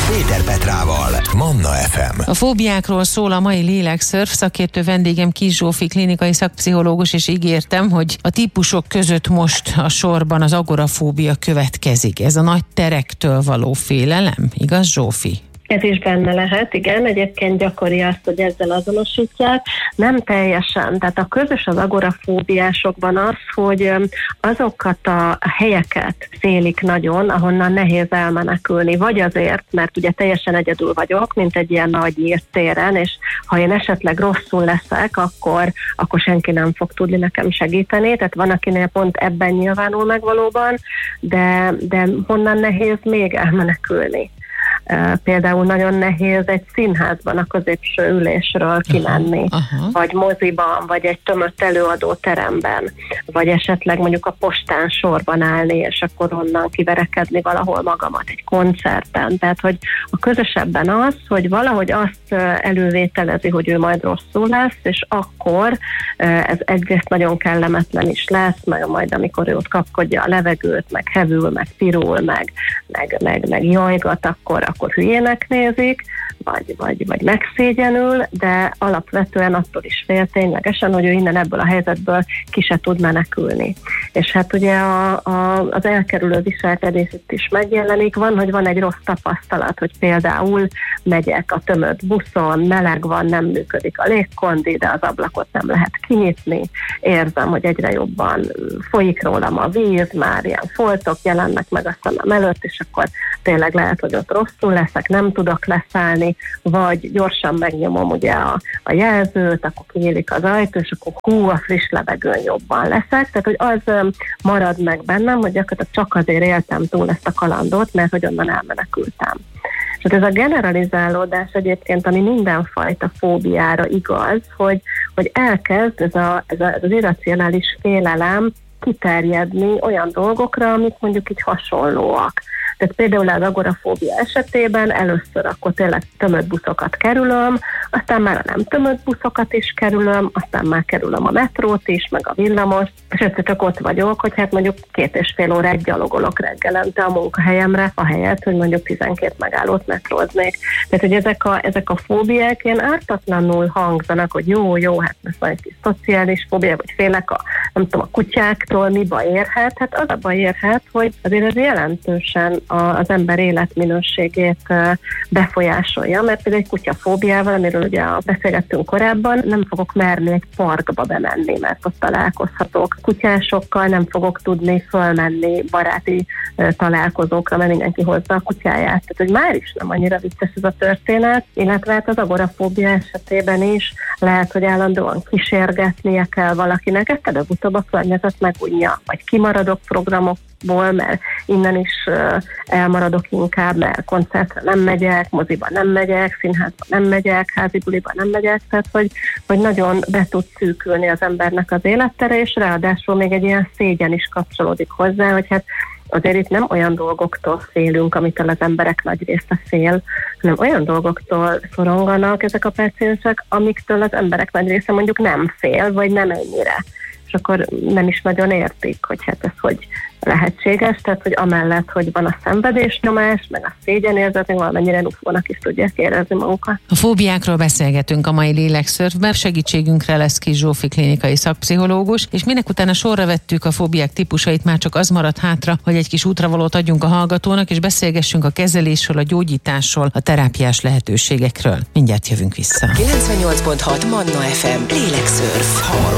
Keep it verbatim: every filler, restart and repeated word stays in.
Péter Petrával, Manna ef em. A fóbiákról szól a mai lélekszörf. Szakértő vendégem Kiss Zsófi, klinikai szakpszichológus, és ígértem, hogy a típusok között most a sorban az agorafóbia következik. Ez a nagy terektől való félelem, igaz, Zsófi? Ez is benne lehet, igen, egyébként gyakori azt, hogy ezzel azonosítják. Nem teljesen, tehát a közös az agorafóbiásokban az, hogy azokat a helyeket félik nagyon, ahonnan nehéz elmenekülni, vagy azért, mert ugye teljesen egyedül vagyok, mint egy ilyen nagy nyílt téren, és ha én esetleg rosszul leszek, akkor, akkor senki nem fog tudni nekem segíteni, tehát van, akinél pont ebben nyilvánul meg valóban, de, de honnan nehéz még elmenekülni. Uh, például nagyon nehéz egy színházban a középső ülésről kimenni, aha, aha. vagy moziban, vagy egy tömött előadó teremben, vagy esetleg mondjuk a postán sorban állni, és akkor onnan kiverekedni valahol magamat egy koncerten. Tehát, hogy a közösebben az, hogy valahogy azt elővételezi, hogy ő majd rosszul lesz, és akkor ez egyrészt nagyon kellemetlen is lesz, meg majd amikor ő ott kapkodja a levegőt, meg hevül, meg pirul, meg, meg, meg, meg jajgat, akkor akkor hülyének nézik, vagy, vagy, vagy megszégyenül, de alapvetően attól is fél ténylegesen, hogy ő innen ebből a helyzetből ki se tud menekülni. És hát ugye a, a, az elkerülő viselkedés itt is megjelenik. Van, hogy van egy rossz tapasztalat, hogy például megyek a tömött buszon, meleg van, nem működik a légkondi, de az ablakot nem lehet kinyitni. Érzem, hogy egyre jobban folyik rólam a víz, már ilyen foltok jelennek meg a szemem előtt, és akkor tényleg lehet, hogy ott rosszul leszek, nem tudok leszállni, vagy gyorsan megnyomom ugye a, a jelzőt, akkor kinyílik az ajtó, és akkor hú, a friss levegőn jobban leszek. Tehát, hogy az marad meg bennem, hogy gyakorlatilag csak azért éltem túl ezt a kalandot, mert hogy onnan elmenekültem. És hát ez a generalizálódás egyébként, ami mindenfajta fóbiára igaz, hogy, hogy elkezd ez, a, ez, a, ez az irracionális félelem kiterjedni olyan dolgokra, amik mondjuk így hasonlóak. Tehát például az agorafóbia esetében először akkor tényleg tömött buszokat kerülöm, aztán már a nem tömött buszokat is kerülöm, aztán már kerülöm a metrót is, meg a villamost, és egyszer csak ott vagyok, hogy hát mondjuk két és fél órát gyalogolok reggelente a munkahelyemre, ahelyett, hogy mondjuk tizenkét megállót metróznék. Tehát, hogy ezek a, ezek a fóbiák ilyen ártatlanul hangzanak, hogy jó, jó, hát ez van egy kis szociális fóbia, vagy félek a, nem tudom, a kutyáktól, mi baj érhet? Hát az a baj érhet, hogy azért ez jelentősen az ember életminőségét befolyásolja, mert például egy kutyafóbiával, amiről ugye beszélgettünk korábban, nem fogok merni egy parkba bemenni, mert ott találkozhatok kutyásokkal, nem fogok tudni fölmenni baráti találkozókra, mert mindenki hozza a kutyáját. Tehát, hogy már is nem annyira vicces ez a történet, illetve hát az agorafóbia esetében is lehet, hogy állandóan kísérgetnie kell valakinek, ezt előbb-utóbb a környezet megunja, vagy kimaradok programokból, mert innen is elmaradok inkább, mert koncertre nem megyek, moziba nem megyek, színházba nem megyek, házi buliba nem megyek, tehát hogy, hogy nagyon be tud szűkülni az embernek az élettere, és ráadásul még egy ilyen szégyen is kapcsolódik hozzá, hogy hát azért itt nem olyan dolgoktól félünk, amitől az emberek nagy része fél, hanem olyan dolgoktól szoronganak ezek a páciensek, amiktől az emberek nagy része mondjuk nem fél, vagy nem ennyire. És akkor nem is nagyon értik, hogy hát ez hogy lehetséges, tehát hogy amellett, hogy van a szenvedésnyomás, meg a szégyenérzet, meg valamennyire nufónak is tudják érezni magukat. A fóbiákról beszélgetünk a mai lélekszörfben, segítségünkre lesz Kiss Zsófi, klinikai szakpszichológus, és minek utána sorra vettük a fóbiák típusait, már csak az maradt hátra, hogy egy kis útravalót adjunk a hallgatónak, és beszélgessünk a kezelésről, a gyógyításról, a terápiás lehetőségekről. Mindjárt jövünk vissza. kilencvennyolc pont hat Manna ef em lélekszörf.